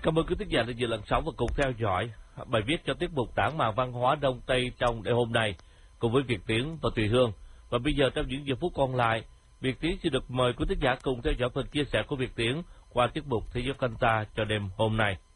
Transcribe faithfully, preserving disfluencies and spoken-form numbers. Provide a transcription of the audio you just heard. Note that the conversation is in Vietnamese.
Cảm ơn quý thính giả đã dự làn sóng và cùng theo dõi bài viết cho tiết mục Tản màn văn hóa Đông Tây trong đêm hôm nay cùng với Việt Tiến và Tùy Hương. Và bây giờ trong những giờ phút còn lại, Việt Tiến xin được mời quý thính giả cùng theo dõi phần chia sẻ của Việt Tiến qua tiết mục Thế giới Canta cho đêm hôm nay.